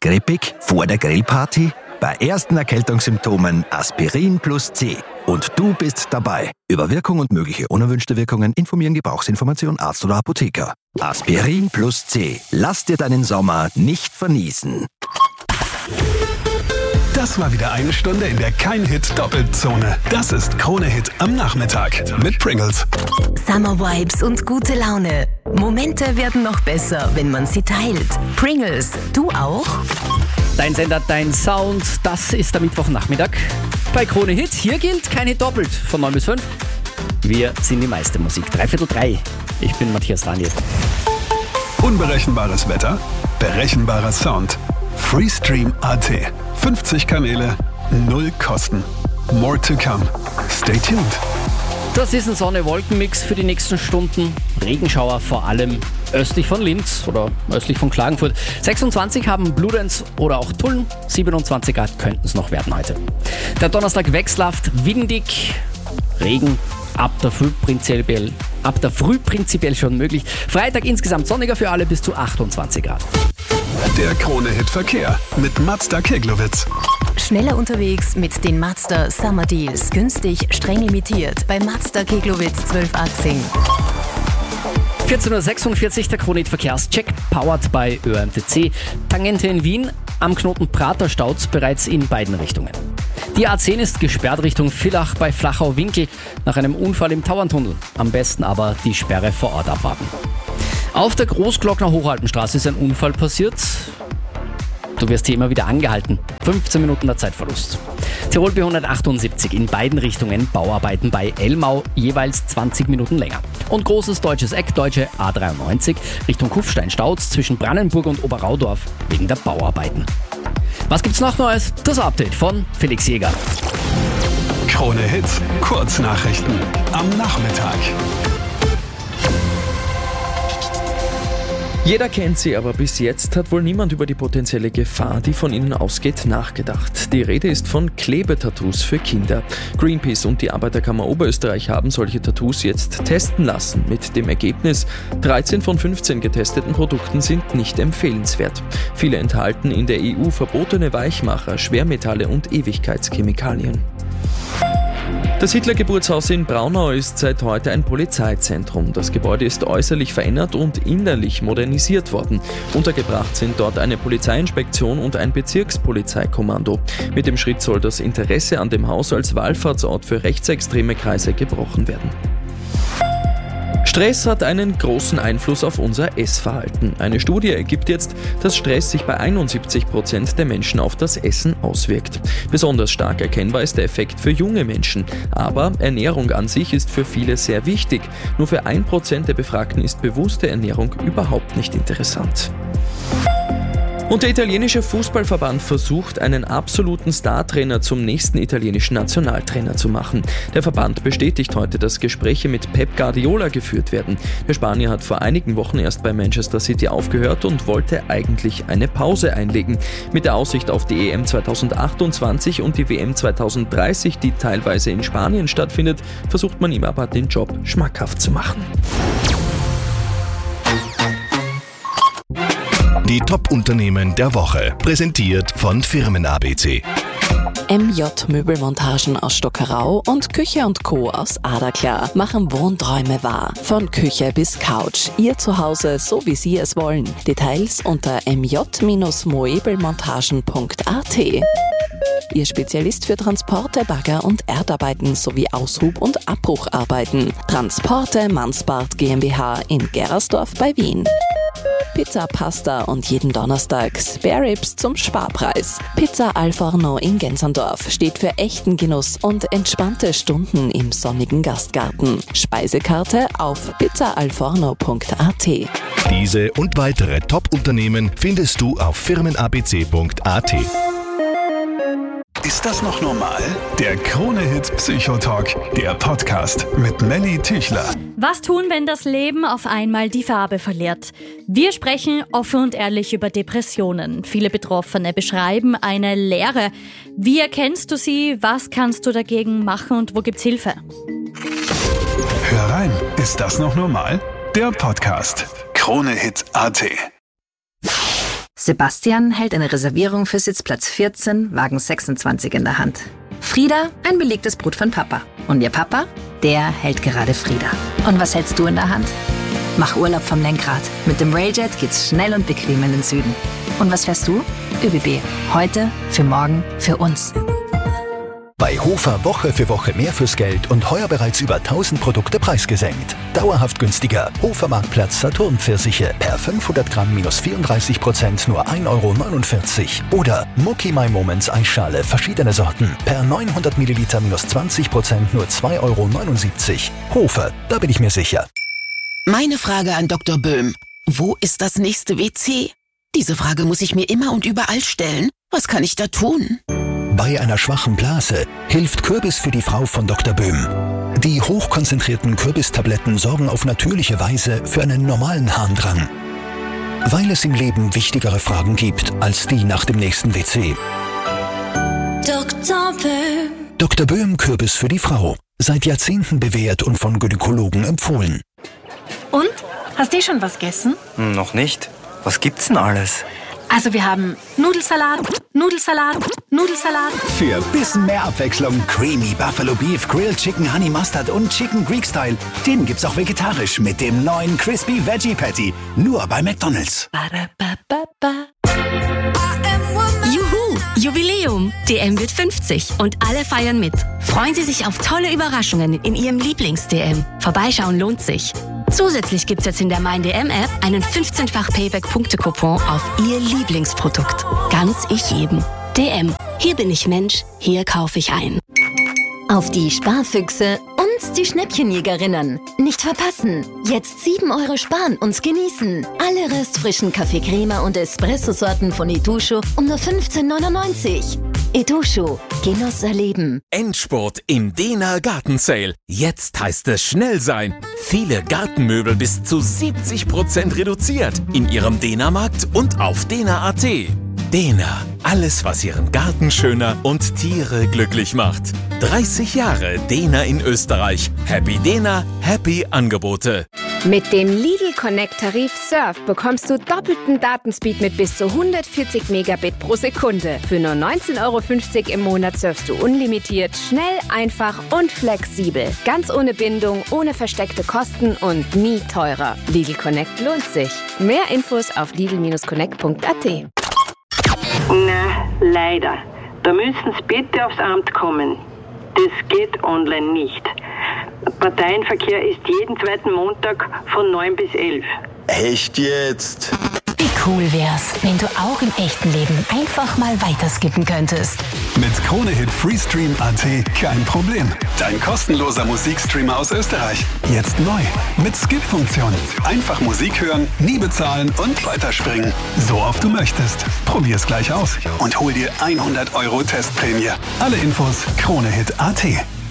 Grippig? Vor der Grillparty? Bei ersten Erkältungssymptomen Aspirin plus C. Und du bist dabei. Über Wirkung und mögliche unerwünschte Wirkungen informieren Gebrauchsinformation Arzt oder Apotheker. Aspirin plus C. Lass dir deinen Sommer nicht verniesen. Das war wieder eine Stunde in der Kein-Hit-Doppelzone. Das ist Krone-Hit am Nachmittag mit Pringles. Summer Vibes und gute Laune. Momente werden noch besser, wenn man sie teilt. Pringles, du auch? Dein Sender, dein Sound, das ist der Mittwochnachmittag. Bei Krone Hit, hier gilt kein Hit doppelt. Von 9 bis 5. Wir sind die meiste Musik. 3/4. Ich bin Matthias Daniel. Unberechenbares Wetter, berechenbarer Sound. Freestream.at. 50 Kanäle, 0 Kosten. More to come. Stay tuned. Das ist ein Sonne-Wolken-Mix für die nächsten Stunden. Regenschauer vor allem östlich von Linz oder östlich von Klagenfurt. 26 haben Bludenz oder auch Tulln. 27 Grad könnten es noch werden heute. Der Donnerstag wechselhaft, windig, Regen ab der Früh prinzipiell schon möglich. Freitag insgesamt sonniger für alle bis zu 28 Grad. Der Krone-Hit-Verkehr mit Mazda Keglowitz. Schneller unterwegs mit den Mazda Summer Deals. Günstig, streng limitiert bei Mazda Keglowitz 1218. 14.46 Uhr, der Krone-Hit-Verkehrscheck, powered bei ÖMTC. Tangente in Wien, am Knoten Prater staut's bereits in beiden Richtungen. Die A10 ist gesperrt Richtung Villach bei Flachau-Winkel nach einem Unfall im Tauerntunnel. Am besten aber die Sperre vor Ort abwarten. Auf der Großglockner Hochalpenstraße ist ein Unfall passiert. Du wirst hier immer wieder angehalten. 15 Minuten der Zeitverlust. Tirol B178 in beiden Richtungen, Bauarbeiten bei Elmau, jeweils 20 Minuten länger. Und großes deutsches Eck, deutsche A93 Richtung Kufstein-Stauz zwischen Brannenburg und Oberraudorf wegen der Bauarbeiten. Was gibt's noch Neues? Das Update von Felix Jäger. Krone Hit, Kurznachrichten am Nachmittag. Jeder kennt sie, aber bis jetzt hat wohl niemand über die potenzielle Gefahr, die von ihnen ausgeht, nachgedacht. Die Rede ist von Klebetattoos für Kinder. Greenpeace und die Arbeiterkammer Oberösterreich haben solche Tattoos jetzt testen lassen. Mit dem Ergebnis, 13 von 15 getesteten Produkten sind nicht empfehlenswert. Viele enthalten in der EU verbotene Weichmacher, Schwermetalle und Ewigkeitschemikalien. Das Hitler-Geburtshaus in Braunau ist seit heute ein Polizeizentrum. Das Gebäude ist äußerlich verändert und innerlich modernisiert worden. Untergebracht sind dort eine Polizeiinspektion und ein Bezirkspolizeikommando. Mit dem Schritt soll das Interesse an dem Haus als Wallfahrtsort für rechtsextreme Kreise gebrochen werden. Stress hat einen großen Einfluss auf unser Essverhalten. Eine Studie ergibt jetzt, dass Stress sich bei 71% der Menschen auf das Essen auswirkt. Besonders stark erkennbar ist der Effekt für junge Menschen. Aber Ernährung an sich ist für viele sehr wichtig. Nur für 1% der Befragten ist bewusste Ernährung überhaupt nicht interessant. Und der italienische Fußballverband versucht, einen absoluten Startrainer zum nächsten italienischen Nationaltrainer zu machen. Der Verband bestätigt heute, dass Gespräche mit Pep Guardiola geführt werden. Der Spanier hat vor einigen Wochen erst bei Manchester City aufgehört und wollte eigentlich eine Pause einlegen. Mit der Aussicht auf die EM 2028 und die WM 2030, die teilweise in Spanien stattfindet, versucht man ihm aber den Job schmackhaft zu machen. Die Top-Unternehmen der Woche, präsentiert von Firmen ABC. MJ Möbelmontagen aus Stockerau und Küche & Co. aus Adaklar machen Wohnträume wahr. Von Küche bis Couch. Ihr Zuhause, so wie Sie es wollen. Details unter mj-moebelmontagen.at. Ihr Spezialist für Transporte, Bagger und Erdarbeiten sowie Aushub- und Abbrucharbeiten. Transporte Mansbart GmbH in Gerasdorf bei Wien. Pizza, Pasta und jeden Donnerstag Spare Ribs zum Sparpreis. Pizza Al Forno in Gensandorf steht für echten Genuss und entspannte Stunden im sonnigen Gastgarten. Speisekarte auf pizzaalforno.at. Diese und weitere Top-Unternehmen findest du auf firmenabc.at. Ist das noch normal? Der Krone-Hit Psychotalk, der Podcast mit Melly Tüchler. Was tun, wenn das Leben auf einmal die Farbe verliert? Wir sprechen offen und ehrlich über Depressionen. Viele Betroffene beschreiben eine Leere. Wie erkennst du sie? Was kannst du dagegen machen und wo gibt's Hilfe? Hör rein, ist das noch normal? Der Podcast. Krone-Hit.at. Sebastian hält eine Reservierung für Sitzplatz 14, Wagen 26 in der Hand. Frieda, ein belegtes Brot von Papa. Und ihr Papa, der hält gerade Frieda. Und was hältst du in der Hand? Mach Urlaub vom Lenkrad. Mit dem Railjet geht's schnell und bequem in den Süden. Und was fährst du? ÖBB. Heute, für morgen, für uns. Bei Hofer Woche für Woche mehr fürs Geld und heuer bereits über 1000 Produkte preisgesenkt. Dauerhaft günstiger. Hofer Marktplatz Saturn-Pfirsiche per 500 Gramm minus 34% nur 1,49 €. Oder Mucki My Moments Eisschale verschiedene Sorten per 900 Milliliter minus 20% nur 2,79 €. Hofer, da bin ich mir sicher. Meine Frage an Dr. Böhm. Wo ist das nächste WC? Diese Frage muss ich mir immer und überall stellen. Was kann ich da tun? Bei einer schwachen Blase hilft Kürbis für die Frau von Dr. Böhm. Die hochkonzentrierten Kürbistabletten sorgen auf natürliche Weise für einen normalen Harndrang. Weil es im Leben wichtigere Fragen gibt als die nach dem nächsten WC. Dr. Böhm. Dr. Böhm Kürbis für die Frau. Seit Jahrzehnten bewährt und von Gynäkologen empfohlen. Und? Hast du schon was gegessen? Noch nicht. Was gibt's denn alles? Also wir haben Nudelsalat. Für bisschen mehr Abwechslung Creamy Buffalo Beef, Grilled Chicken Honey Mustard und Chicken Greek Style. Den gibt's auch vegetarisch mit dem neuen Crispy Veggie Patty. Nur bei McDonald's. Juhu, Jubiläum. DM wird 50 und alle feiern mit. Freuen Sie sich auf tolle Überraschungen in Ihrem Lieblings-DM. Vorbeischauen lohnt sich. Zusätzlich gibt's jetzt in der MeinDM-App einen 15-fach Payback-Punkte-Coupon auf Ihr Lieblingsprodukt. Ganz ich jedem. DM. Hier bin ich Mensch, hier kaufe ich ein. Auf die Sparfüchse und die Schnäppchenjägerinnen. Nicht verpassen. Jetzt 7 € sparen und genießen. Alle restfrischen Kaffee Crema und Espresso-Sorten von Edusho um nur 15,99 €. Edusho. Genuss erleben. Endspurt im Dena Garten Sale. Jetzt heißt es schnell sein. Viele Gartenmöbel bis zu 70% reduziert in Ihrem Dena-Markt und auf dena.at. Dena. Alles, was Ihren Garten schöner und Tiere glücklich macht. 30 Jahre Dena in Österreich. Happy Dena, happy Angebote. Mit dem Lidl Connect Tarif Surf bekommst du doppelten Datenspeed mit bis zu 140 Megabit pro Sekunde. Für nur 19,50 € im Monat surfst du unlimitiert, schnell, einfach und flexibel. Ganz ohne Bindung, ohne versteckte Kosten und nie teurer. Lidl Connect lohnt sich. Mehr Infos auf lidl-connect.at. Na, leider. Da müssen Sie bitte aufs Amt kommen. Das geht online nicht. Parteienverkehr ist jeden zweiten Montag von 9 bis 11. Echt jetzt? Wie cool wär's, wenn du auch im echten Leben einfach mal weiterskippen könntest. Mit Kronehit Freestream.at kein Problem. Dein kostenloser Musikstreamer aus Österreich. Jetzt neu. Mit Skip-Funktion. Einfach Musik hören, nie bezahlen und weiterspringen. So oft du möchtest. Probier's gleich aus und hol dir 100 € Testprämie. Alle Infos Kronehit.at.